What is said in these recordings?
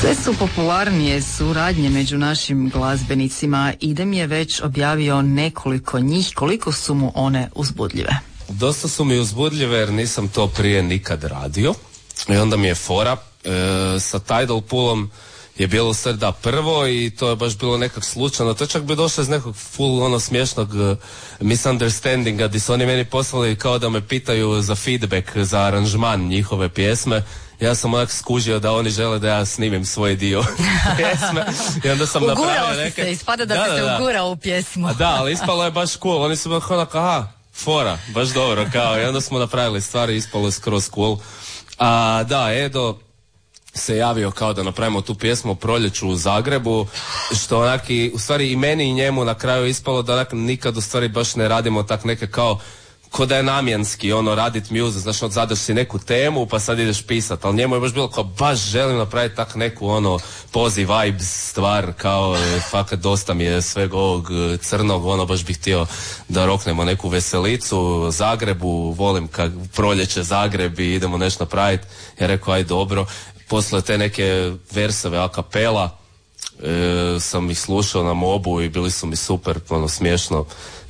Sve su popularnije suradnje među našim glazbenicima. Idem je već objavio nekoliko njih. Koliko su mu one uzbudljive? Dosta su mi uzbudljive jer nisam to prije nikad radio. I onda mi je fora. Sa Tidal Poolom je bilo sve da prvo i to je baš bilo nekak slučajno. To je čak bi došlo iz nekog full smiješnog misunderstandinga gdje su oni meni poslali kao da me pitaju za feedback, za aranžman njihove pjesme. Ja sam onak skužio da oni žele da ja snimim svoj dio pjesme i onda sam napravio neke... se, ispada da si se ugurao u pjesmu. A da, ali ispalo je baš cool, oni su onak, aha, fora, baš dobro, kao, i onda smo napravili stvari, ispalo je skroz cool. A da, Edo se javio kao da napravimo tu pjesmu o proljeću u Zagrebu, što onak u stvari i meni i njemu na kraju ispalo da onak nikad u stvari baš ne radimo tak neke kao da je namjenski radit music, znaš, zadaš si neku temu pa sad ideš pisat, ali njemu je baš bilo kao baš želim napraviti tak neku pozi vibes stvar, kao fakat dosta mi je svega ovog crnog, baš bih htio da roknemo neku veselicu Zagrebu, volim kad proljeće Zagreb i idemo nešto napraviti. Ja rekao aj dobro, posle te neke versove a kapela sam ih slušao na mobu i bili su mi super, smiješno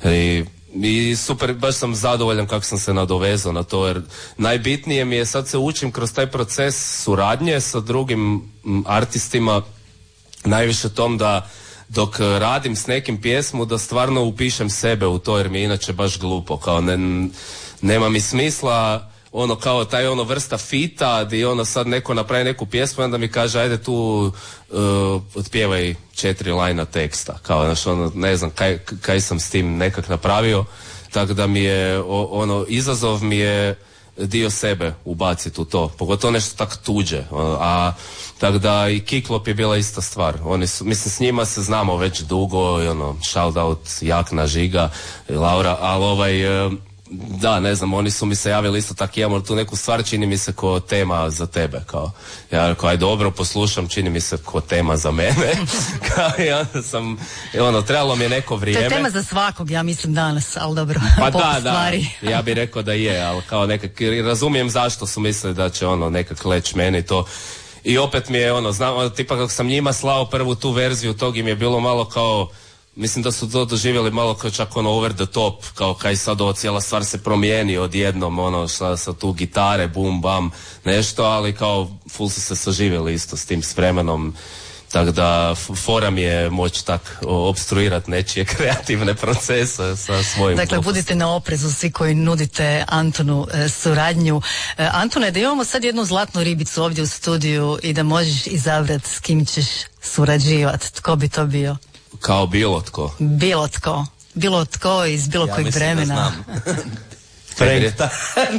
i super, baš sam zadovoljan kako sam se nadovezao na to, jer najbitnije mi je, sad se učim kroz taj proces suradnje sa drugim artistima, najviše tom da dok radim s nekim pjesmu da stvarno upišem sebe u to, jer mi je inače baš glupo, kao nema mi smisla kao taj vrsta fita gdje sad neko napravi neku pjesmu i onda mi kaže ajde tu otpjevaj 4 lajna teksta, kao ne znam kaj sam s tim nekak napravio, tako da mi je izazov mi je dio sebe ubaciti u to, pogotovo nešto tak tuđe, a tako da i Kiklop je bila ista stvar, mislim s njima se znamo već dugo i shout out Jakna, Žiga i Laura, ali da, ne znam, oni su mi se javili isto tako, imamo tu neku stvar, čini mi se ko tema za tebe, kao, ja rekao, aj dobro, poslušam, čini mi se ko tema za mene, kao, i onda sam, trebalo mi je neko vrijeme. To je tema za svakog, ja mislim danas, ali dobro, pa da, ja bih rekao da je, ali kao nekak, razumijem zašto su mislili da će nekak leć meni to, i opet mi je znam, tipa kako sam njima slao prvu tu verziju, tog im je bilo malo kao, mislim da su to doživjeli malo kao čak over the top, kao kaj sad cijela stvar se promijeni odjednom, sa tu gitare, bum, bam, nešto, ali kao full su se saživjeli isto s tim, s vremenom, tako da fora mi je moći tak obstruirati nečije kreativne procese sa svojim... Dakle, budite na oprezu svi koji nudite Antonu suradnju. Antone, da imamo sad jednu zlatnu ribicu ovdje u studiju i da možeš izabrati s kim ćeš surađivati, tko bi to bio? Kao bilo tko. Bilo tko iz bilo kojeg vremena. Ja mislim da znam.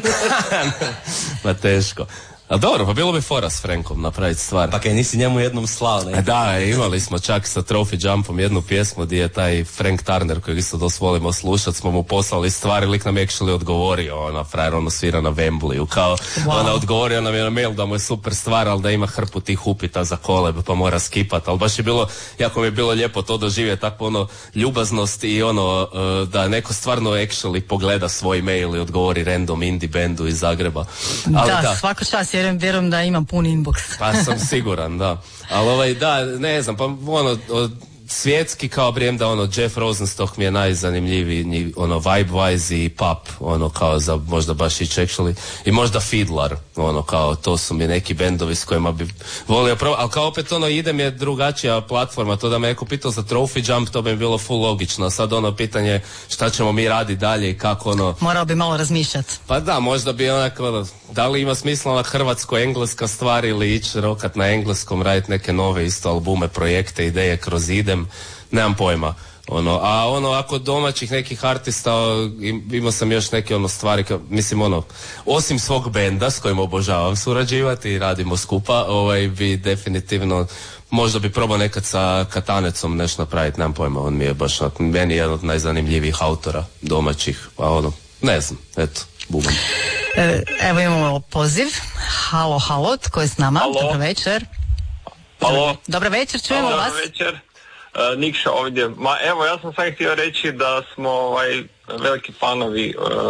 Pa teško. A dobro, pa bilo bi fora s Frankom napraviti stvar. Pa kaj nisi njemu jednom slao, ne? Da, imali smo čak sa Trophy Jumpom jednu pjesmu gdje je taj Frank Turner, kojeg isto dosta volimo slušat, smo mu poslali stvari, lik nam je actually odgovorio, frajer svira na Wembleyu, kao, odgovorio nam je na mail da mu je super stvar, ali da ima hrpu tih upita za koleb, pa mora skipat, ali baš je bilo, jako mi je bilo lijepo to doživjeti, tako ljubaznost i da neko stvarno actually pogleda svoj mail i odgovori random indie bandu iz Zagreba. Ali, da, svaka čast, vjerujem da imam pun inbox. Pa sam siguran, da. Ali da, ne znam, pa svjetski kao brijem da Jeff Rosenstock mi je najzanimljiviji, vibe-wise i pop, kao za možda baš i actually, i možda Fiddler, kao to su mi neki bendovi s kojima bi volio probati, ali kao opet idem je drugačija platforma, to da me neko pitao za Trophy Jump, to bi mi bilo full logično, sad pitanje šta ćemo mi raditi dalje i kako Morao bi malo razmišljati. Pa da, možda bi da li ima smisla hrvatsko-engleska stvar ili ići rokat na engleskom, raditi neke nove isto albume, projekte, ideje kroz idem, nemam pojma. A ako domaćih nekih artista, imao sam još neke stvari, mislim osim svog benda s kojim obožavam surađivati i radimo skupa, bi definitivno, možda bi probao nekad sa Katanecom nešto napraviti, nemam pojma, on mi je baš, meni je jedan od najzanimljivijih autora domaćih, pa ne znam, eto, bubam. Evo imamo poziv. Halo, tko je s nama? Halo. Dobro večer. Halo. Dobro večer, čujemo vas. Dobro večer. Nikša ovdje. Ma evo, ja sam sad htio reći da smo veliki fanovi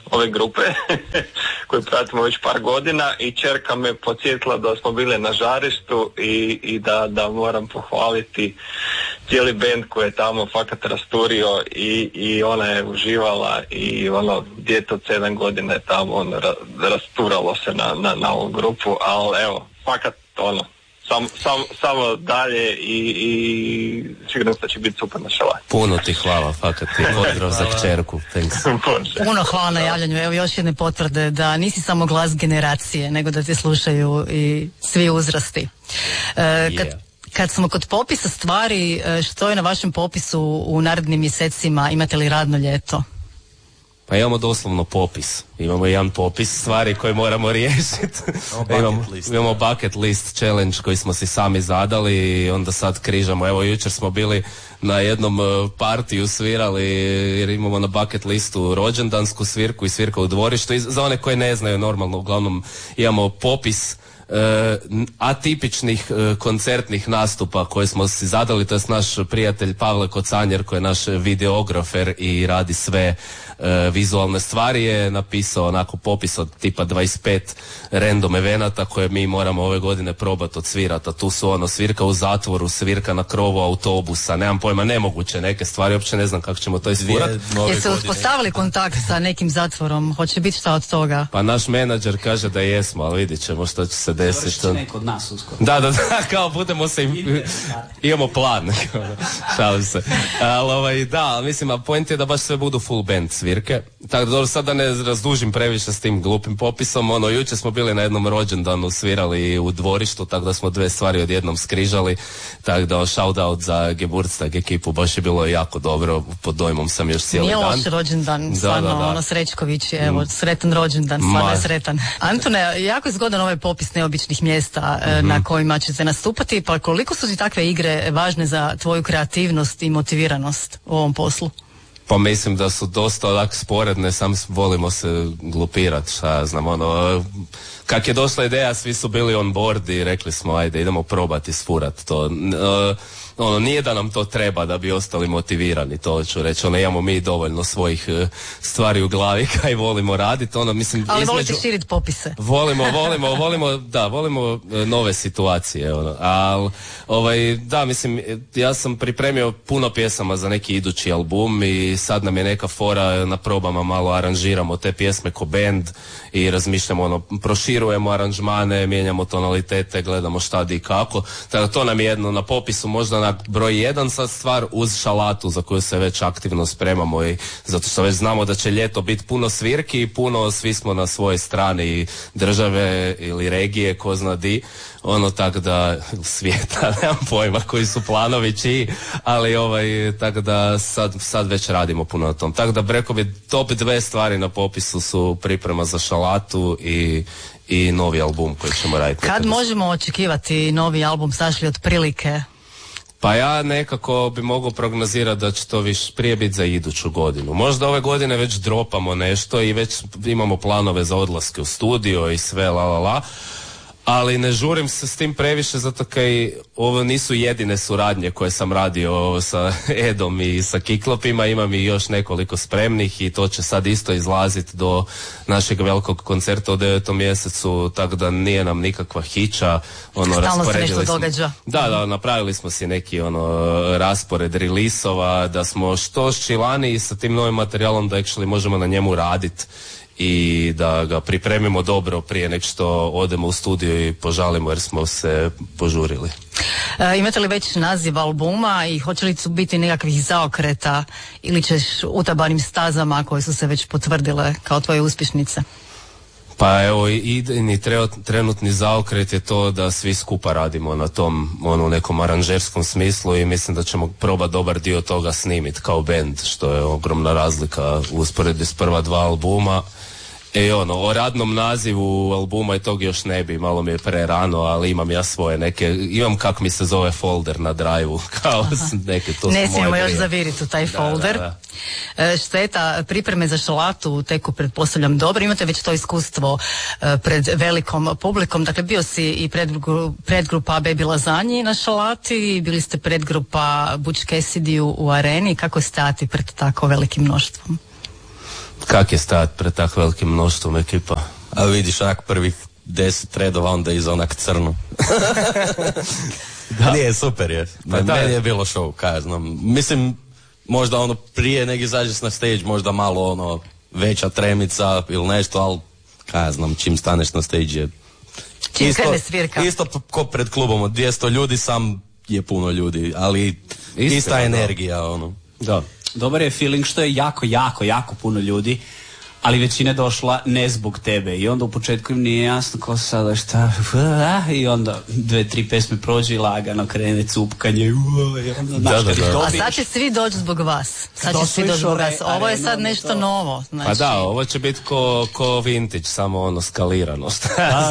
ove grupe koju pratimo već par godina i ćerka me podsjetila da smo bili na žarištu i da moram pohvaliti cijeli bend koji je tamo fakat rasturio i ona je uživala i dijete od 7 godina je tamo rasturalo se na ovu grupu, ali evo, fakat samo dalje i sigurno da će biti super na šalati. Puno ti hvala, fakat ti pozdrav za kćerku. Puno hvala na javljanju. Evo još jedne potvrde da nisi samo glas generacije, nego da te slušaju i svi uzrasti. Kad smo kod popisa stvari, što je na vašem popisu u narednim mjesecima? Imate li radno ljeto? Pa imamo doslovno popis. Imamo jedan popis stvari koje moramo riješiti. Imamo bucket list challenge koji smo si sami zadali i onda sad križamo. Evo, jučer smo bili na jednom partiju svirali jer imamo na bucket listu rođendansku svirku i svirka u dvorištu. I za one koje ne znaju, normalno, uglavnom imamo popis atipičnih koncertnih nastupa koje smo si zadali. To je naš prijatelj Pavle Kocanjer koji je naš videografer i radi sve vizualne stvari, je napisao onako popis od tipa 25 random evenata koje mi moramo ove godine probati odsvirati, a tu su svirka u zatvoru, svirka na krovu autobusa, nemam pojma, nemoguće neke stvari, uopće ne znam kako ćemo to isfurati. Jeste uspostavili kontakt sa nekim zatvorom? Hoće biti šta od toga? Pa naš menadžer kaže da jesmo, ali vidit ćemo što će se desiti. Završiti neko od nas uskoro. Da, kao budemo se imamo plan. Šalim se. Ali da, mislim, a point je da baš sve budu full band svirke. Tako da dobro, sad da ne razdužim previše s tim glupim popisom. Jučer smo bili na jednom rođendanu, svirali u dvorištu, tako da smo dve stvari odjednom skrižali. Tako da shout out za Geburtstag ekipu, baš je bilo jako dobro, pod dojmom sam još cijeli dan. Nije loš rođendan, stvarno, Srećković, evo, sretan rođendan, stvarno je sretan. Antone, jako je zgodan ovaj popis neobičnih mjesta na kojima ćete nastupati, pa koliko su ti takve igre važne za tvoju kreativnost i motiviranost u ovom poslu? Pa mislim da su dosta odak sporedne, sam volimo se glupirati, šta ja znam, kak je došla ideja, svi su bili on board i rekli smo ajde idemo probati sfurat to. Nije da nam to treba da bi ostali motivirani, to ću reći, imamo mi dovoljno svojih stvari u glavi kaj volimo raditi, mislim... Ali volite širiti popise. Volimo nove situacije, ali, da, mislim, ja sam pripremio puno pjesama za neki idući album i sad nam je neka fora, na probama malo aranžiramo te pjesme ko band i razmišljamo, proširujemo aranžmane, mijenjamo tonalitete, gledamo šta di i kako, tako to nam je jedno na popisu, možda na broj 1 sad stvar uz šalatu za koju se već aktivno spremamo i zato što već znamo da će ljeto biti puno svirki i puno svi smo na svojoj strani i države ili regije, ko zna di, tako da svijeta, nemam pojma koji su planovi čiji, ali tako da sad već radimo puno na tom. Tako da rekao bi top 2 stvari na popisu su priprema za šalatu i novi album koji ćemo raditi. Kad možemo očekivati novi album, Sašli otprilike? Pa ja nekako bi mogao prognozirati da će to prije biti za iduću godinu. Možda ove godine već dropamo nešto i već imamo planove za odlaske u studio i sve ali ne žurim se s tim previše zato kaj ovo nisu jedine suradnje koje sam radio sa Edom i sa Kiklopima, imam i još nekoliko spremnih i to će sad isto izlaziti do našeg velikog koncerta u 9. mjesecu, tako da nije nam nikakva hića. Stalno se nešto događa. Da, napravili smo si neki raspored rilisova, da smo što ščilani sa tim novim materijalom da actually možemo na njemu raditi i da ga pripremimo dobro prije nek što odemo u studio i požalimo jer smo se požurili. Imate li već naziv albuma i hoće li biti nekakvih zaokreta ili ćeš utabanim stazama koje su se već potvrdile kao tvoje uspješnice? Pa evo, idejni trenutni zaokret je to da svi skupa radimo na tom nekom aranžerskom smislu i mislim da ćemo probati dobar dio toga snimiti kao band, što je ogromna razlika u usporedbi s prva 2 albuma. O radnom nazivu albuma i tog još ne bi, malo mi je prerano, ali imam ja svoje neke, imam kak mi se zove folder na drive-u, kao neke, to ne smijemo još zaviriti u taj folder. Da. Šteta, pripreme za šalatu teku pretpostavljam dobro, imate već to iskustvo pred velikom publikom, dakle bio si i predgrupa Baby Lazanji na šalati, bili ste predgrupa Butch Cassidy u areni, kako je stati pred tako velikim mnoštvom? Kak je stajat pred tak velikim mnoštvom ekipa? A vidiš onak prvih 10 redova, onda iz onak crnu. Da. Nije, super je. Meni je bilo show, kaj ja znam. Mislim, možda ono prije nego izađeš na stage, možda malo ono veća tremica ili nešto, ali kaj ja znam, čim staneš na stage je isto ko pred klubom od 200 ljudi, sam je puno ljudi, ali ista energija, ono. Da. Dobar je feeling što je jako puno ljudi, ali većina je došla ne zbog tebe i onda u početku im nije jasno ko sada šta i onda 2-3 pesme prođe i lagano krene cupkanje i onda a sad će svi doći zbog vas. Ovo je sad nešto novo. Znači... Pa da, ovo će biti ko vintage, samo ono skaliranost.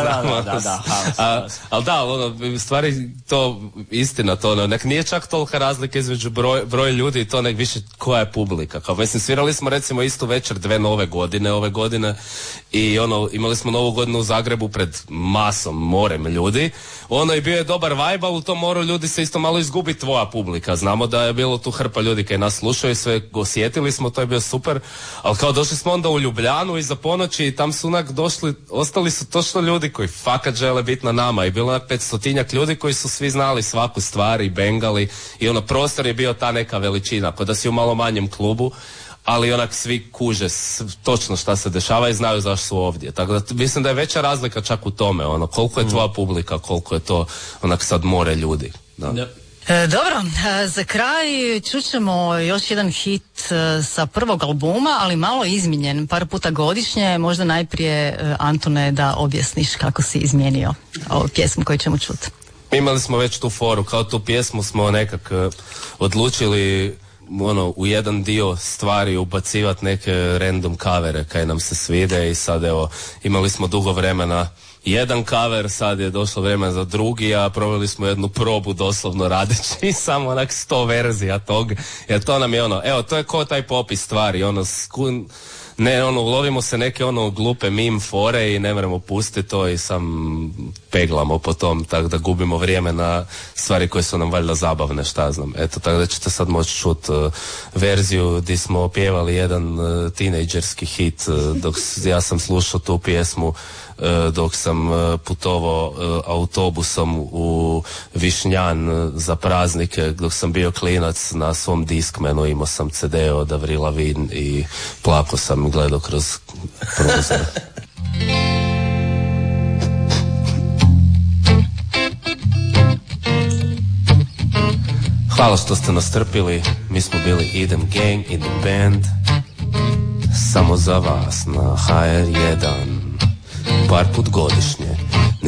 Ali da, ono, stvari to istina, to ono, nek nije čak tolika razlika između broj ljudi i to nek više koja je publika. Kao, mislim, svirali smo recimo istu večer 2 nove godine ove godine i ono, imali smo Novu godinu u Zagrebu pred masom, morem ljudi. Ono je bio je dobar vibe, ali u tom moru ljudi se isto malo izgubi tvoja publika. Znamo da je bilo tu hrpa ljudi koji nas slušaju i sve osjetili smo, to je bio super. Ali kao došli smo onda u Ljubljanu iza ponoći i tam su onak došli, ostali su točno ljudi koji fakat žele biti na nama i bilo onak 500-tinjak ljudi koji su svi znali svaku stvar i bengali i ono, prostor je bio ta neka veličina, pa da si u malo manjem klubu, ali onak svi kuže točno šta se dešava i znaju zašto su ovdje. Tako da mislim da je veća razlika čak u tome, ono, koliko je tvoja publika, koliko je to onak sad more ljudi. Da. Dobro, za kraj čućemo još jedan hit sa prvog albuma, ali malo izmijenjen, par puta godišnje. Možda najprije, Antone, da objasniš kako si izmijenio ovu pjesmu koju ćemo čuti. Imali smo već tu foru, kao tu pjesmu smo nekak odlučili ono, u jedan dio stvari ubacivati neke random kavere kaj nam se svide i sad evo, imali smo dugo vremena jedan cover, sad je došlo vreme za drugi, a proveli smo jednu probu doslovno radeći samo onak 100 verzija tog, jer to nam je ono, evo, to je ko taj popis stvari, ono, ne, ono, ulovimo se neke ono glupe meme fore i ne moramo pustiti to i sam peglamo po tom, tako da gubimo vrijeme na stvari koje su nam valjda zabavne, šta znam. Eto, tako da ćete sad moći čuti verziju gdje smo pjevali jedan tinejdžerski hit, dok ja sam slušao tu pjesmu dok sam putovao autobusom u Višnjan za praznike, dok sam bio klinac na svom Discmanu, imao sam CD od Avril Lavigne i plako sam gledao kroz prozor. Hvala što ste nas trpili, mi smo bili Idem Gang, Idem Band, samo za vas na HR1. Par put godišnje.